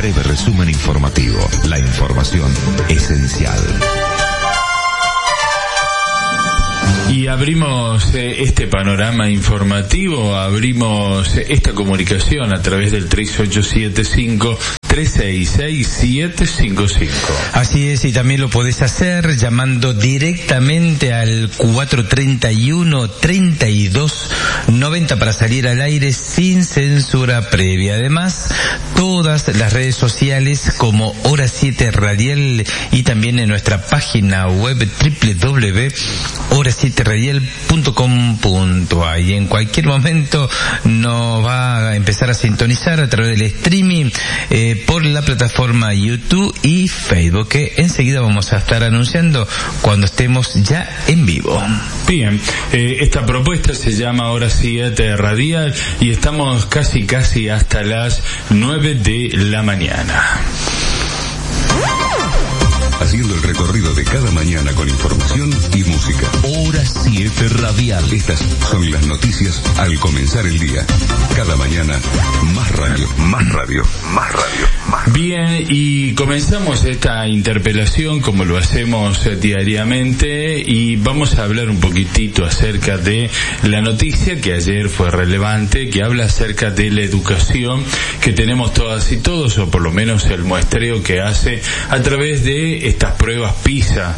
breve resumen informativo. La información esencial. Y abrimos este panorama informativo, abrimos esta comunicación a través del 3875-366-755. Así es, y también lo podés hacer llamando directamente al 431-3290 para salir al aire sin censura previa. Además, todas las redes sociales como Hora 7 Radial y también en nuestra página web www.hora7radial.com.ar. Y en cualquier momento nos va a empezar a sintonizar a través del streaming por la plataforma YouTube y Facebook, que enseguida vamos a estar anunciando cuando estemos ya en vivo. Bien, esta propuesta se llama Hora 7 Radial y estamos casi hasta las 9 de la mañana. Haciendo el recorrido de cada mañana con información y música. Hora 7 Radial. Estas son las noticias al comenzar el día. Cada mañana, más radio, más radio, más radio, más radio. Bien, y comenzamos esta interpelación como lo hacemos diariamente y vamos a hablar un poquitito acerca de la noticia que ayer fue relevante, que habla acerca de la educación que tenemos todas y todos, o por lo menos el muestreo que hace a través de estas pruebas PISA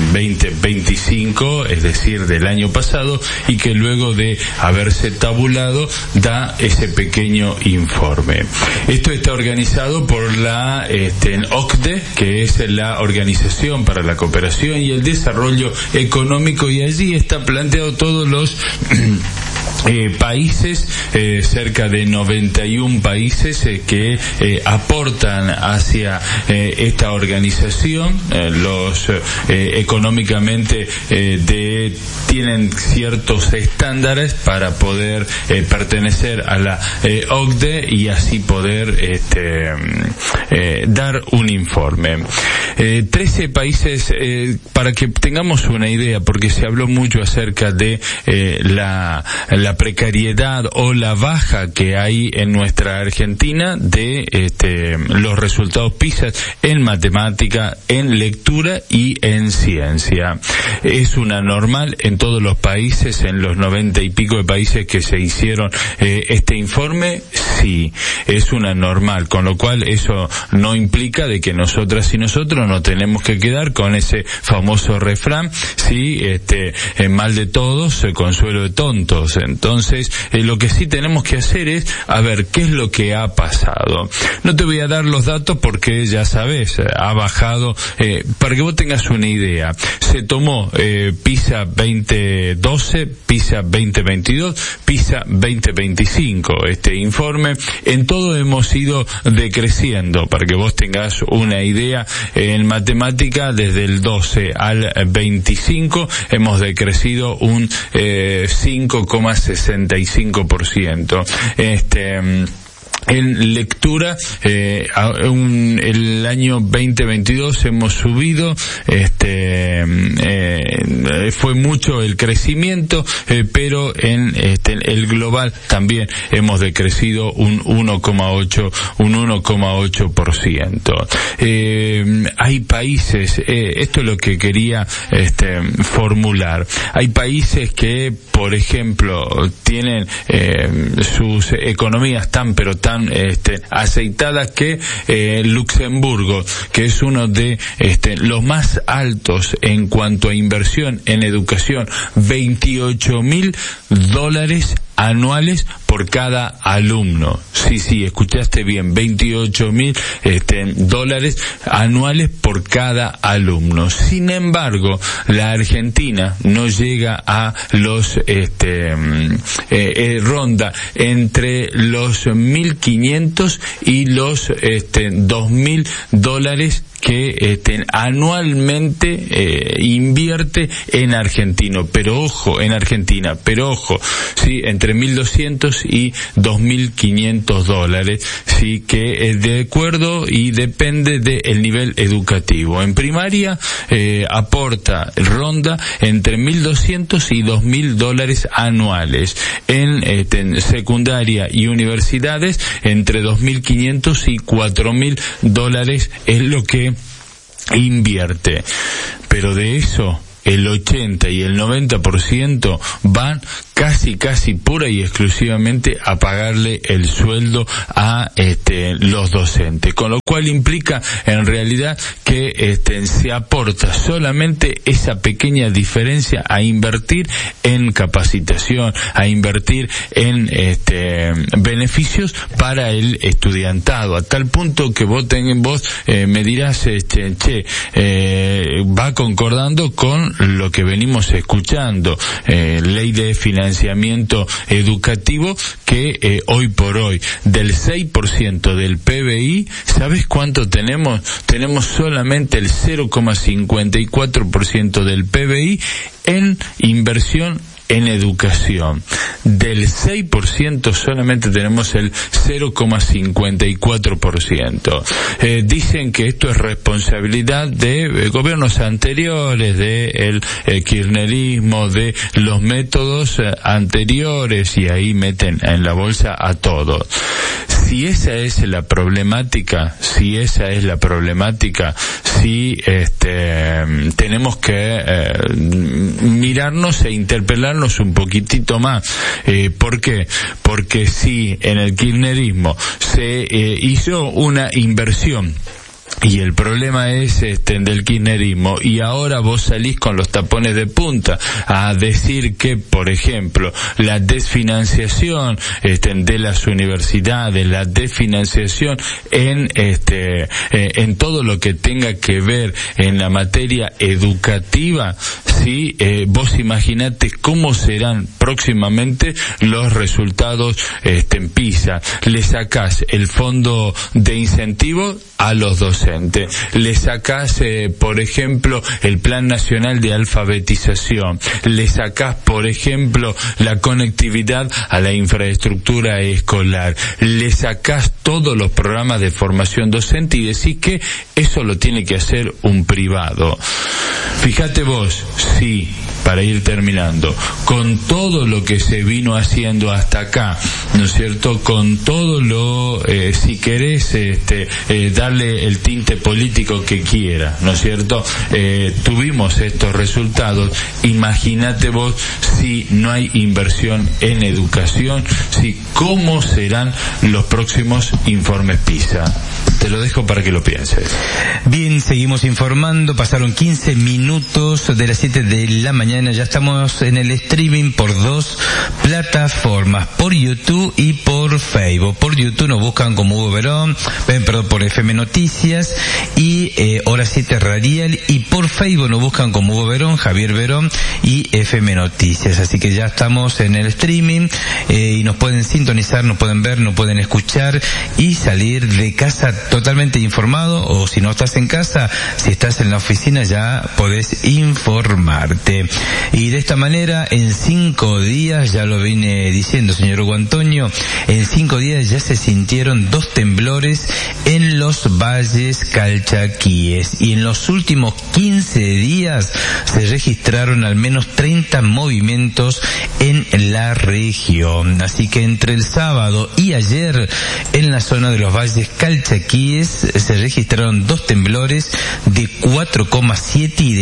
2025, es decir, del año pasado, y que luego de haberse tabulado da ese pequeño informe. Esto está organizado por la OCDE, que es la Organización para la Cooperación y el Desarrollo Económico, y allí está planteado todos los países, cerca de 91 países que aportan hacia esta organización. Los económicamente tienen ciertos estándares para poder pertenecer a la OCDE y así poder dar un informe. 13 países, para que tengamos una idea, porque se habló mucho acerca de la precariedad o la baja que hay en nuestra Argentina de los resultados PISA en matemática, en lectura y en ciencia. ¿Es una normal en todos los países, en los 90 y pico de países que se hicieron este informe? Sí, es una normal, con lo cual eso no implica de que nosotras y nosotros no tenemos que quedar con ese famoso refrán, sí, mal de todos, consuelo de tontos. Entonces, lo que sí tenemos que hacer es, a ver, ¿qué es lo que ha pasado? No te voy a dar los datos porque ya sabes, ha bajado, para que vos tengas una idea, se tomó PISA 2012, PISA 2022, PISA 2025, este informe, en todo hemos ido decreciendo, para que vos tengas una idea, en matemática desde el 12 al 25 hemos decrecido un 5,65%. En lectura, el año 2022 hemos subido, fue mucho el crecimiento, pero en el global también hemos decrecido un 1,8%. Hay países, esto es lo que quería formular. Hay países que, por ejemplo, tienen sus economías tan aceitadas que Luxemburgo, que es uno de los más altos en cuanto a inversión en educación, $28.000 anuales por cada alumno. Sí, escuchaste bien, $28.000 anuales por cada alumno. Sin embargo, la Argentina no llega a los ronda entre los $1.500 y los $2.000 que anualmente invierte en Argentina, pero ojo, sí, entre 1.200 y $2.500, sí, que es de acuerdo y depende del nivel educativo. En primaria ronda entre $1.200 y $2.000 anuales. En secundaria y universidades entre $2.500 y $4.000 es lo que invierte. Pero de eso el 80 y el 90% van casi pura y exclusivamente a pagarle el sueldo a los docentes, con lo cual implica en realidad que se aporta solamente esa pequeña diferencia a invertir en capacitación, a invertir en beneficios para el estudiantado, a tal punto que vos me dirás, va concordando con lo que venimos escuchando, ley de financiamiento educativo, que hoy por hoy del 6% del PBI, ¿sabes cuánto tenemos? Tenemos solamente el 0,54% del PBI en inversión en educación. Del 6% solamente tenemos el 0,54%. Dicen que esto es responsabilidad de gobiernos anteriores, de el kirchnerismo, de los métodos anteriores, y ahí meten en la bolsa a todos. Si esa es la problemática, si tenemos que mirarnos e interpelarnos un poquitito más. ¿Por qué? Porque si en el kirchnerismo se hizo una inversión, y el problema es del kirchnerismo, y ahora vos salís con los tapones de punta a decir que, por ejemplo, la desfinanciación de las universidades, la desfinanciación en todo lo que tenga que ver en la materia educativa, sí, vos imaginate cómo serán próximamente los resultados en PISA. Le sacás el fondo de incentivo a los docentes, le sacás, por ejemplo, el Plan Nacional de Alfabetización, le sacás, por ejemplo, la conectividad a la infraestructura escolar, le sacás todos los programas de formación docente y decís que eso lo tiene que hacer un privado. Fíjate vos, sí, para ir terminando, con todo lo que se vino haciendo hasta acá, ¿no es cierto?, con todo lo, si querés, darle el tinte político que quiera, ¿no es cierto?, tuvimos estos resultados. Imagínate vos si no hay inversión en educación, si cómo serán los próximos informes PISA. Te lo dejo para que lo pienses. Bien, seguimos informando. Pasaron 15 minutos de las 7 de la mañana. Ya estamos en el streaming por dos plataformas, por YouTube y por Facebook. Por YouTube nos buscan como Hugo Verón, por FM Noticias y Hora 7 Radial, y por Facebook nos buscan como Hugo Verón, Javier Verón y FM Noticias. Así que ya estamos en el streaming y nos pueden sintonizar, nos pueden ver, nos pueden escuchar y salir de casa totalmente informado, o si no estás en casa, si estás en la oficina ya podés informarte. Y de esta manera, en 5 días, ya lo vine diciendo, señor Hugo Antonio, en 5 días ya se sintieron 2 temblores en los valles calchaquíes, y en los últimos 15 días se registraron al menos 30 movimientos en la región. Así que entre el sábado y ayer, en la zona de los valles calchaquíes, se registraron 2 temblores de 4,7 y de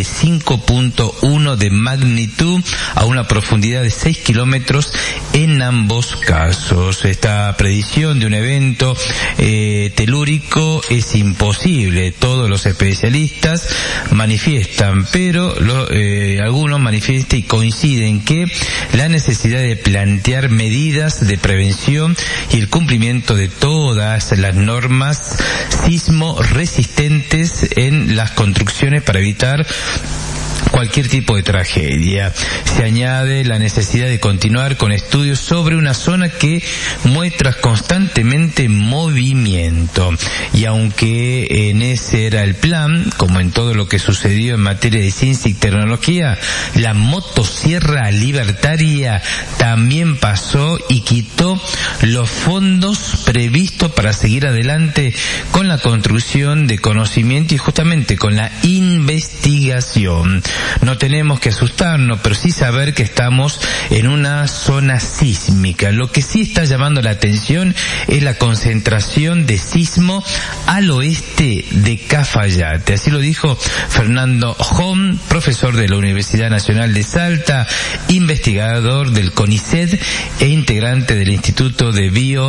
5,1 de magnitud a una profundidad de 6 kilómetros en ambos casos. Esta predicción de un evento telúrico es imposible. Todos los especialistas manifiestan, pero algunos manifiestan y coinciden que la necesidad de plantear medidas de prevención y el cumplimiento de todas las normas sismo resistentes en las construcciones para evitar cualquier tipo de tragedia. Se añade la necesidad de continuar con estudios sobre una zona que muestra constantemente movimiento. Y aunque en ese era el plan, como en todo lo que sucedió en materia de ciencia y tecnología, la motosierra libertaria también pasó y quitó los fondos previstos para seguir adelante con la construcción de conocimiento y justamente con la investigación. No tenemos que asustarnos, pero sí saber que estamos en una zona sísmica. Lo que sí está llamando la atención es la concentración de sismo al oeste de Cafayate. Así lo dijo Fernando Hom, profesor de la Universidad Nacional de Salta, investigador del CONICET e integrante del Instituto de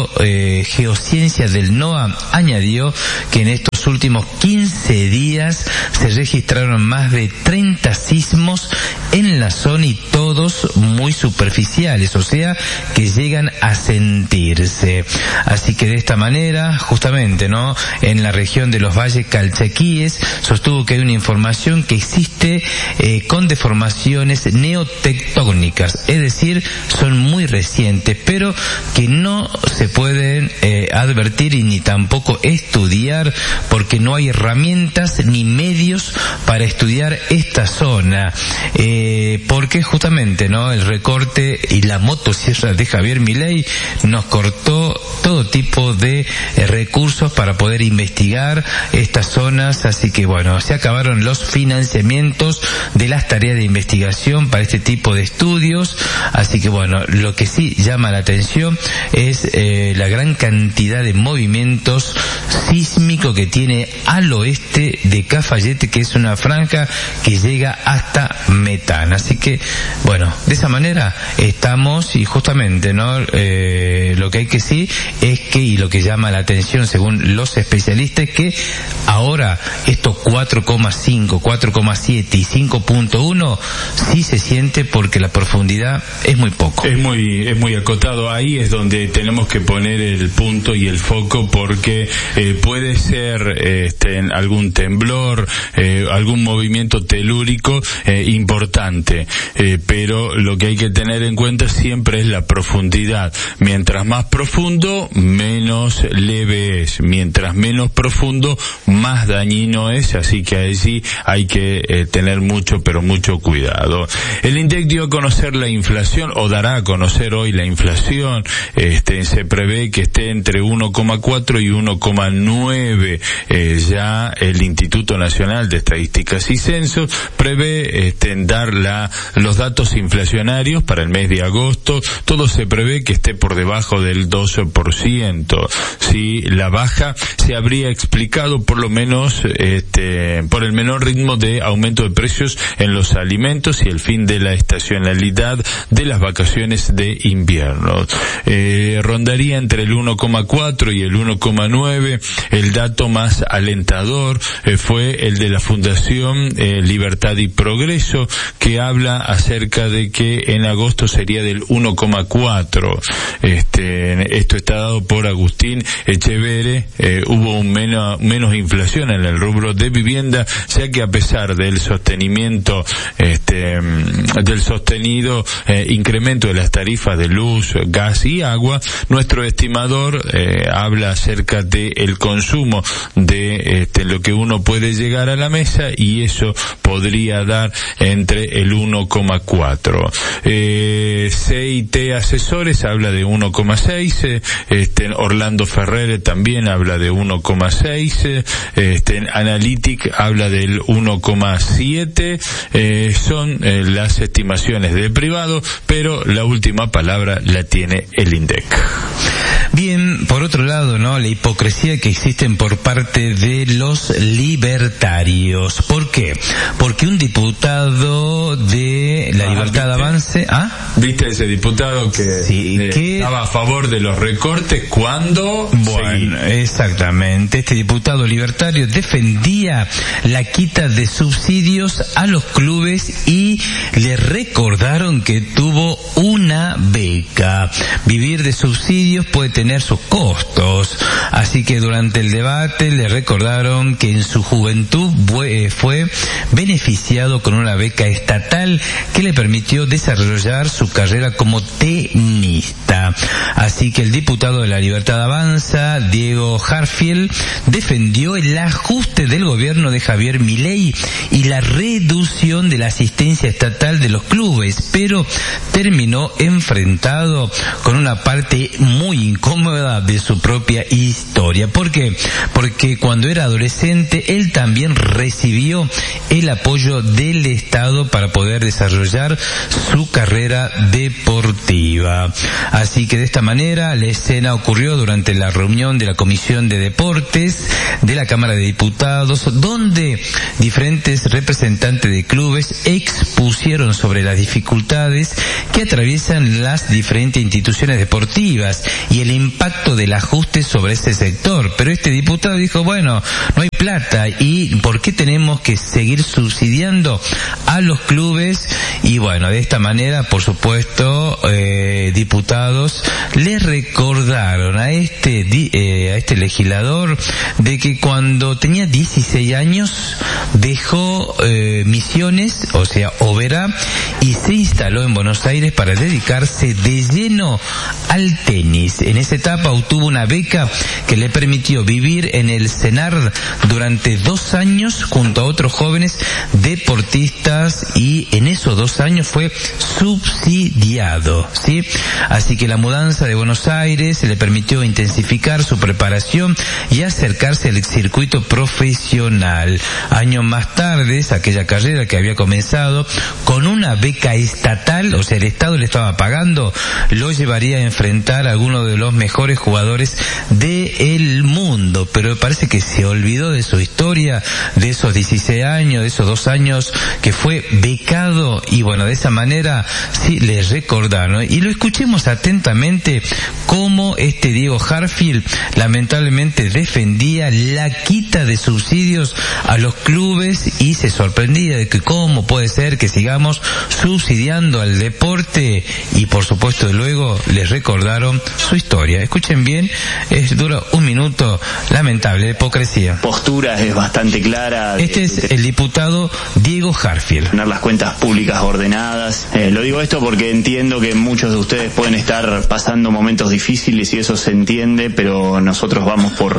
Geociencias del NOA. Añadió que en estos últimos 15 días se registraron más de 30 sismos en la zona y todos muy superficiales, o sea, que llegan a sentirse. Así que de esta manera, justamente, ¿no?, en la región de los valles calchaquíes, sostuvo que hay una información que existe con deformaciones neotectónicas, es decir, son muy recientes, pero que no se pueden advertir y ni tampoco estudiar porque no hay herramientas ni medios para estudiar esta zona, porque justamente, ¿no?, el recorte y la motosierra de Javier Milei nos cortó todo tipo de recursos para poder investigar estas zonas. Así que bueno, se acabaron los financiamientos de las tareas de investigación para este tipo de estudios. Así que bueno, lo que sí llama la atención es la gran cantidad de movimientos sísmicos que tiene al oeste de Cafayate, que es una franja que llega hasta Metán. Así que bueno, de esa manera estamos, y justamente, ¿no?, lo que hay que sí es que, y lo que llama la atención según los especialistas, es que ahora estos 4,5, 4,7 y 5.1 sí se siente porque la profundidad es muy poco. Es muy acotado. Ahí es donde tenemos que poner el punto y el foco, porque puede ser algún temblor, algún movimiento telúrico importante, pero lo que hay que tener en cuenta siempre es la profundidad. Mientras más profundo, menos leve es. Mientras menos profundo, más dañino es. Así que allí hay que tener mucho, pero mucho cuidado. El INDEC dio a conocer la inflación, o dará a conocer hoy la inflación. Se prevé que esté entre 1,4 y 1,9. Ya el Instituto Nacional de Estadísticas y Censos prevé dar los datos inflacionarios para el mes de agosto. Todo se prevé que esté por debajo del 12%. Si la baja se habría explicado por lo menos por el menor ritmo de aumento de precios en los alimentos y el fin de la estacionalidad de las vacaciones de invierno. Rondaría entre el 1,4 y el 1,9. El dato más alentador fue el de la Fundación Libertad y Progreso, que habla acerca de que en agosto sería del 1,4. Esto está dado por Agustín Echeverre. Hubo menos inflación en el rubro de vivienda, ya que a pesar del sostenimiento, del sostenido incremento de las tarifas de luz, gas y agua, nuestro estimador habla acerca de el consumo de lo que uno puede llegar a la mesa, y eso podría dar entre el 1,4. CIT Asesores habla de 1,6, Orlando Ferrer también habla de 1,6, Analytic habla del 1,7, son las estimaciones de privado, pero la última palabra la tiene el INDEC. Bien, por otro lado, ¿no?, la hipocresía que existen por parte de los libertarios. ¿Por qué? Porque un diputado de la Libertad Avance... ¿Viste ese diputado que, estaba a favor de los recortes cuando... Bueno, exactamente. Este diputado libertario defendía la quita de subsidios a los clubes y le recordaron que tuvo una beca. Vivir de subsidios puede tener sus costos. Así Así que durante el debate le recordaron que en su juventud fue beneficiado con una beca estatal que le permitió desarrollar su carrera como tenista. Así que el diputado de La Libertad Avanza, Diego Hartfield, defendió el ajuste del gobierno de Javier Milei y la reducción de la asistencia estatal de los clubes, pero terminó enfrentado con una parte muy incómoda de su propia historia. ¿Por qué? Porque cuando era adolescente él también recibió el apoyo del Estado para poder desarrollar su carrera deportiva. Así que de esta manera la escena ocurrió durante la reunión de la Comisión de Deportes de la Cámara de Diputados, donde diferentes representantes de clubes expusieron sobre las dificultades que atraviesan las diferentes instituciones deportivas y el impacto del ajuste sobre ese sector. Pero este diputado dijo, bueno, no hay plata y ¿por qué tenemos que seguir subsidiando a los clubes? Y bueno, de esta manera, por supuesto, diputados le recordaron a este legislador de que cuando tenía 16 años dejó Misiones, o sea, Oberá, y se instaló en Buenos Aires para dedicarse de lleno al tenis. En esa etapa obtuvo una beca que le permitió vivir en el CENAR durante 2 años junto a otros jóvenes deportistas, y en esos 2 años fue subsidiado, ¿sí? Así que la mudanza de Buenos Aires le permitió intensificar su preparación y acercarse al circuito profesional. Años más tarde, aquella carrera que había comenzado con una beca estatal, o sea, el Estado le estaba pagando, lo llevaría a enfrentar a algunos de los mejores jugadores del mundo, pero parece que se olvidó de su historia, de esos 16 años, de esos 2 años que fue becado, y bueno, de esa manera sí le recordaron. Y lo escuchemos atentamente cómo este Diego Hartfield lamentablemente defendía la quita de subsidios a los clubes y se sorprendía de que cómo puede ser que sigamos subsidiando al deporte, y por supuesto luego les recordaron su historia. Escuchen bien, dura 1 minuto, lamentable, hipocresía. Postura es bastante clara. Este es el diputado Diego Hartfield. Tener las cuentas públicas ordenadas. Lo digo esto porque entiendo que muchos de ustedes pueden estar pasando momentos difíciles y eso se entiende, pero nosotros vamos por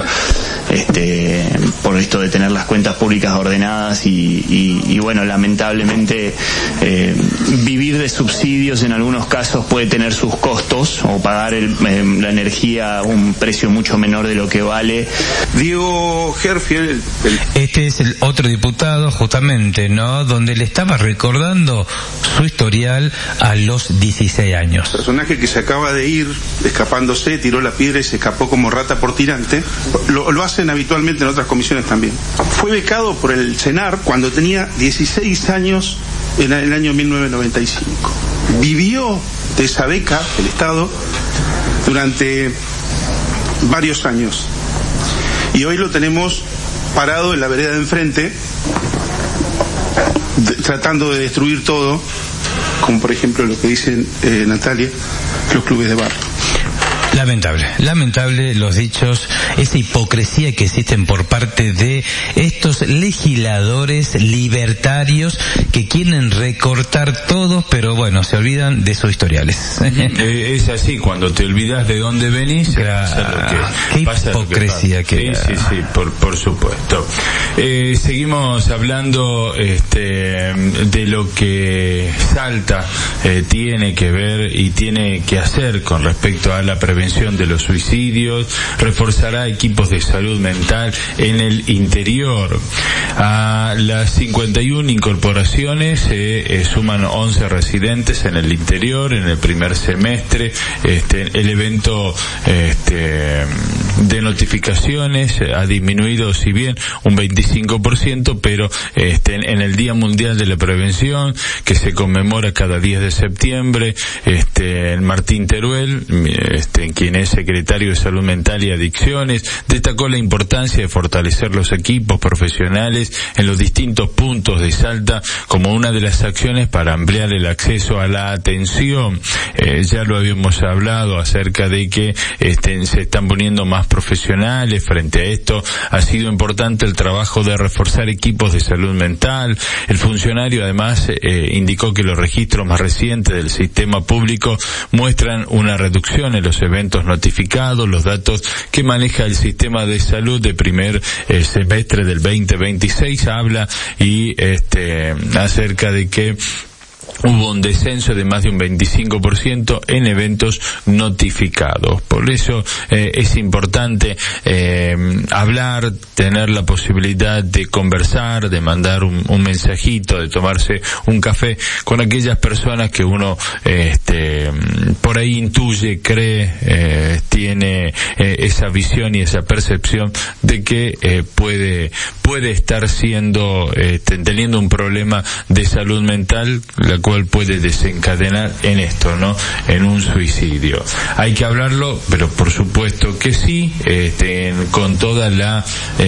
esto de tener las cuentas públicas ordenadas y bueno, lamentablemente vivir de subsidios en algunos casos puede tener sus costos, o pagar la energía a un precio mucho menor de lo que vale. Diego Hartfield. Este es el otro diputado, justamente, ¿no? Donde le estaba recordando su historial a los 16 años. Personaje que se acaba de ir escapándose, tiró la piedra y se escapó como rata por tirante. Lo hacen habitualmente en otras comisiones también. Fue becado por el CENAR cuando tenía 16 años en el año 1995. Vivió de esa beca del Estado durante varios años. Y hoy lo tenemos parado en la vereda de enfrente, tratando de destruir todo, como por ejemplo lo que dice Natalia, los clubes de barrio. Lamentable los dichos, esa hipocresía que existen por parte de estos legisladores libertarios que quieren recortar todo, pero bueno, se olvidan de sus historiales. Es así, cuando te olvidas de dónde venís, qué hipocresía que sí, por supuesto. Seguimos hablando de lo que Salta tiene que ver y tiene que hacer con respecto a la prevención de los suicidios. Reforzará equipos de salud mental en el interior. A las 51 incorporaciones suman 11 residentes en el interior en el primer semestre. El evento de notificaciones ha disminuido, si bien un 25%, pero en el Día Mundial de la Prevención, que se conmemora cada 10 de septiembre, Martín Teruel, quien es secretario de Salud Mental y Adicciones, destacó la importancia de fortalecer los equipos profesionales en los distintos puntos de Salta como una de las acciones para ampliar el acceso a la atención. Ya lo habíamos hablado acerca de que se están poniendo más más profesionales. Frente a esto, ha sido importante el trabajo de reforzar equipos de salud mental. El funcionario además indicó que los registros más recientes del sistema público muestran una reducción en los eventos notificados. Los datos que maneja el sistema de salud de primer semestre del 2026 habla acerca de que hubo un descenso de más de un 25% en eventos notificados. Por eso es importante hablar, tener la posibilidad de conversar, de mandar un mensajito, de tomarse un café con aquellas personas que uno por ahí intuye, cree, tiene esa visión y esa percepción de que puede estar teniendo un problema de salud mental, la cual puede desencadenar en esto, ¿no? En un suicidio. Hay que hablarlo, pero por supuesto que sí, con toda la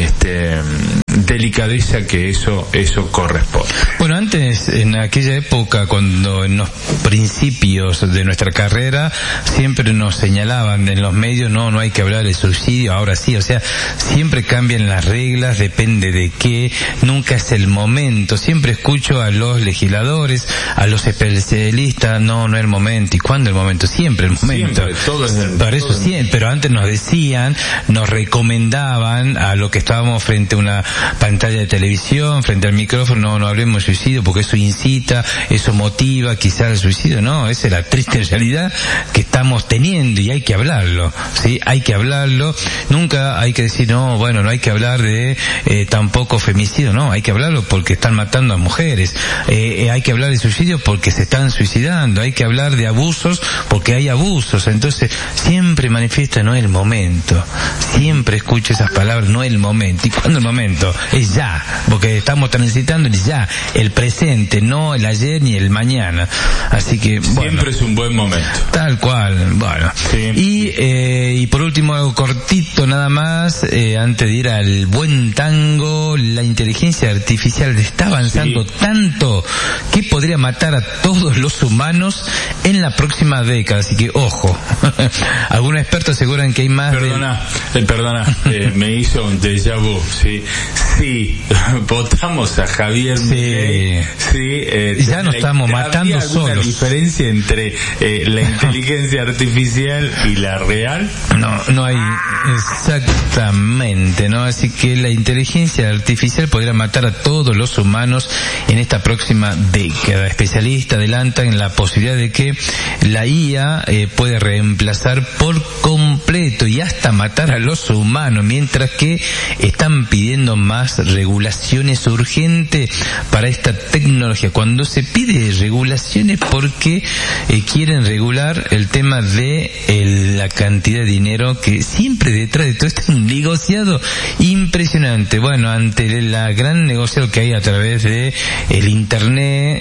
delicadeza que eso corresponde. Bueno, antes, en aquella época, cuando en los principios de nuestra carrera, siempre nos señalaban en los medios, no hay que hablar de suicidio, ahora sí, o sea, siempre cambian las reglas, depende de qué, nunca es el momento. Siempre escucho a los legisladores, a los especialistas, no es el momento. ¿Y cuándo el momento? Siempre el momento. Siempre, todo es el Para eso siempre, pero antes nos decían, nos recomendaban a lo que estábamos frente a una pantalla de televisión, frente al micrófono, no hablemos de suicidio porque eso incita, eso motiva quizás el suicidio. No, esa es la triste realidad que estamos teniendo y hay que hablarlo, ¿sí? Hay que hablarlo. Nunca hay que decir, no hay que hablar de tampoco femicidio, no, hay que hablarlo porque están matando a mujeres. Hay que hablar de suicidio porque se están suicidando, hay que hablar de abusos porque hay abusos. Entonces siempre manifiesta, no es el momento, siempre escucho esas palabras, no es el momento. ¿Y cuándo el momento? Es ya, porque estamos transitando ya el presente, no el ayer ni el mañana. Así que siempre es un buen momento, tal cual. Bueno, sí. Y por último, algo cortito nada más, antes de ir al buen tango, la inteligencia artificial está avanzando tanto que podría matar a todos los humanos en la próxima década, así que ojo. Algunos expertos aseguran que hay más. Perdona, me hizo un déjà vu, sí, votamos a Javier Milei, ya nos estamos matando solos. ¿Hay diferencia entre la inteligencia artificial y la real? No hay, exactamente, ¿no? Así que la inteligencia artificial podría matar a todos los humanos en esta próxima década. Especialistas adelantan la posibilidad de que la IA puede reemplazar por completo y hasta matar a los humanos, mientras que están pidiendo más regulaciones urgentes para esta tecnología. Cuando se pide regulaciones, porque quieren regular el tema de la cantidad de dinero que siempre detrás de todo esto es un negociado impresionante. Bueno, ante la gran negocio que hay a través de el internet,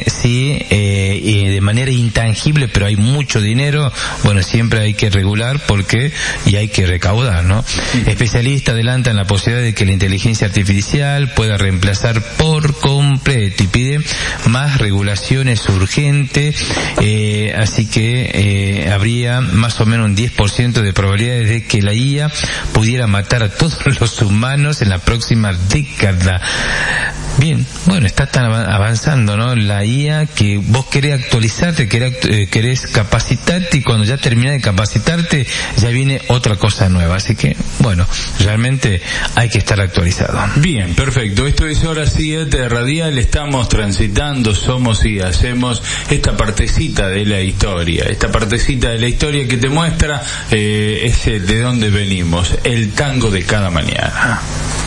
de manera intangible, pero hay mucho dinero, bueno, siempre hay que regular y hay que recaudar, ¿no? Especialistas adelantan la posibilidad de que la inteligencia artificial pueda reemplazar por completo y pide más regulaciones urgentes, así que habría más o menos un 10% de probabilidades de que la IA pudiera matar a todos los humanos en la próxima década. Bien, bueno, está tan avanzando, ¿no? La IA, que vos querés actualizarte, querés capacitarte, y cuando ya terminás de capacitarte ya viene otra cosa nueva. Así que, bueno, realmente hay que estar actualizado. Bien, perfecto. Esto es Hora 7 Radial. Estamos transitando, somos y hacemos esta partecita de la historia. Esta partecita de la historia que te muestra de dónde venimos, el tango de cada mañana.